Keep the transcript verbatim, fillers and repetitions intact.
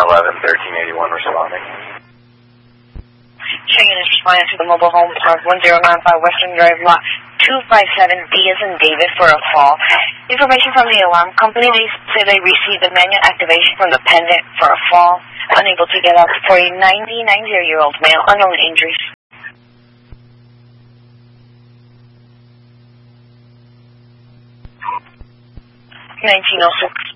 eleven, thirteen eighty-one responding. Checking is responding to the mobile home park one zero nine five Western Drive, lot two five seven, D as in David, for a call. Information from the alarm company, they say they received a manual activation from the pendant for a fall. Unable to get out for a ninety-nine-year-old male, unknown injuries. nineteen oh six.